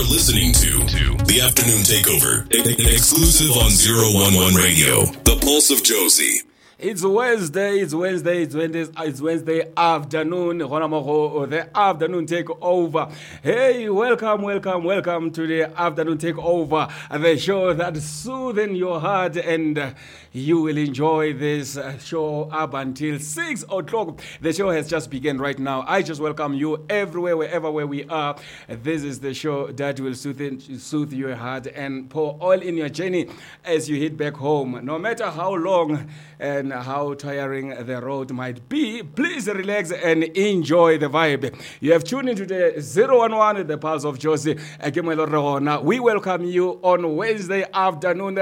are listening to The Afternoon Takeover, exclusive on 011 Radio, The Pulse of Josie. It's Wednesday afternoon. The afternoon takeover. Hey, welcome to the afternoon takeover, the show that's soothing your heart, and you will enjoy this show up until 6 o'clock. The show has just begun right now. I just welcome you everywhere, where we are. This is the show that will soothe your heart and pour oil in your journey as you head back home. No matter how long and how tiring the road might be, please relax and enjoy the vibe. You have tuned into the 011, the Pulse of Josie. We welcome you on Wednesday afternoon.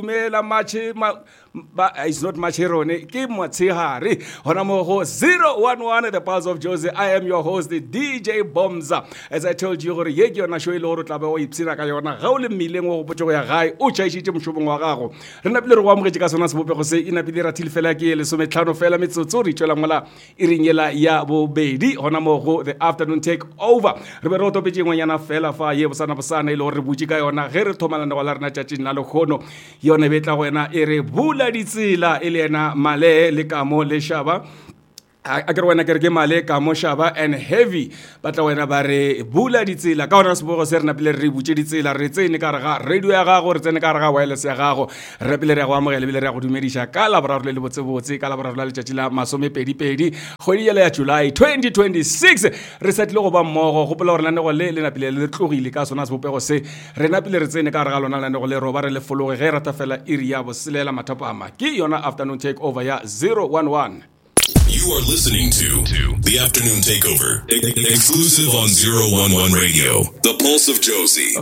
It's not Machirone, Kimwatihari. 011, the Pulse of Josie. I am your host, DJ Bomza. As I told you, Yegi on a show, Lord Tabao, Ipsina Kayona, Raul Milengo, Pochoya Gai, Uchaishim Shubungago. Renapler Wamrikasonas Bopose, Inapidera Tilfelaki, Sumetano Fela Mitsuri, Cholamala, Iringela Yabo Bedi, Honamo, the afternoon take over. Roberto Pijimayana Fela Fa, Yebusana Pasana, Lord Bujika, on a Hertoman and Walarna Chachin Nalohono, Yonabeta Wena, Erebula Dizila, Elena Male, Lekamo, Leshaba. Agarwana Gergemale, Kamoshaba, and heavy, but when a bare Bula Dizila, Kaunas Boroserna Pilleri, Buchidizila, Retzenikara, Radio Arago, Zenekara, Wireless Arago, Repelera Wamel, to Merisha, Calabra, Levozi, Calabra, Chachila, Masome Pedi, Holiela, July 2026, Reset Loba Moro, Hopla Orlando, Lena Pile, Cluri, Casonas Bopose, Renapile Zenekara, and Robare, Follow, Heratafella, Iria, Silela Matapama, Kiona afternoon take over ya 011. You are listening to The Afternoon Takeover, exclusive on 011 Radio, The Pulse of Josie.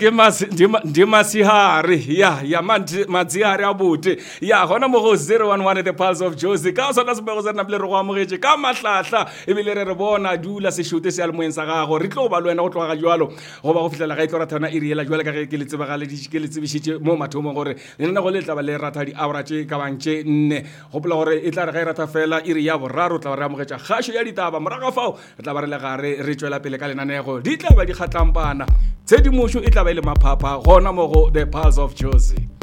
Mazihari abuti. Ya, hona mo 011 The Pulse of Josie. Ka sona se bego na ble re go amogetse ka mahlahla e bile re bona dula se shute se almoen sa gago. Re tlo ba le wena go tloga jwalo. Go ba go fitlela ga itlora thana iriela jwalo ka ge ke le tsebagale di ke le tsebishitse mo mathomo gore le nna go le tla ba le rata di average ka bantse nne. Go pla gore e tla re ga e rata fela iria boraro tla re amogetsa kgasho ya ditaba moraga fao re tla ba re le gare re tswela pele ka lenanego di tla ba di kgatlampana tshedimosho e tla ba ile maphapha gona mo go The Pulse of Josie.